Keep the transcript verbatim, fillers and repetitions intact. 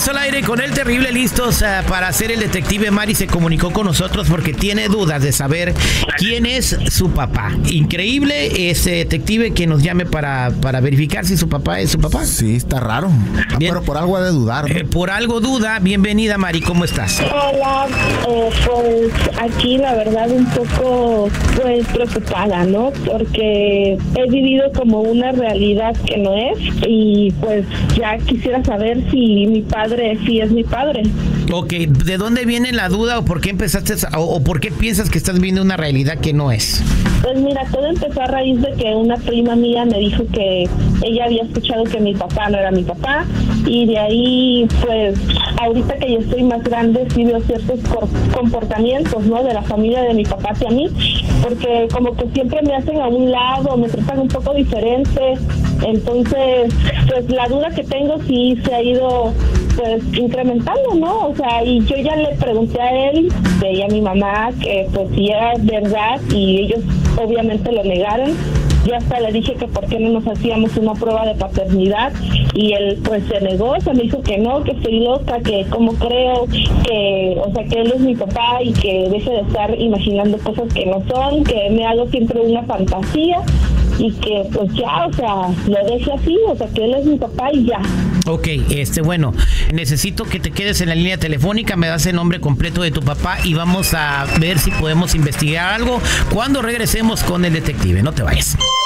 Estás al aire con el terrible, listos uh, para hacer el detective. Mari se comunicó con nosotros porque tiene dudas de saber quién es su papá. Increíble ese detective que nos llame para, para verificar si su papá es su papá. Sí, está raro. Ah, pero por algo ha de dudar, ¿no? Eh, por algo duda. Bienvenida, Mari, ¿cómo estás? Hola, eh, pues aquí la verdad un poco pues preocupada, ¿no? Porque he vivido como una realidad que no es y pues ya quisiera saber si mi padre sí es mi padre. Ok, ¿de dónde viene la duda o por qué empezaste a, o, o por qué piensas que estás viendo una realidad que no es? Pues mira, todo empezó a raíz de que una prima mía me dijo que ella había escuchado que mi papá no era mi papá y de ahí pues ahorita que yo estoy más grande sí veo ciertos comportamientos, ¿no? De la familia de mi papá hacia mí, porque como que siempre me hacen a un lado, me tratan un poco diferente, entonces pues la duda que tengo sí se ha ido pues incrementando, ¿no? O sea, y yo ya le pregunté a él, de a mi mamá, que pues si era verdad y ellos obviamente lo negaron. Yo hasta le dije que por qué no nos hacíamos una prueba de paternidad y él pues se negó, se me dijo que no, que estoy loca, que como creo que, o sea, que él es mi papá y que deje de estar imaginando cosas que no son, que me hago siempre una fantasía y que pues ya, o sea, lo deje así, o sea, que él es mi papá y ya. Ok, este, bueno, necesito que te quedes en la línea telefónica, me das el nombre completo de tu papá y vamos a ver si podemos investigar algo cuando regresemos con el detective. No te vayas.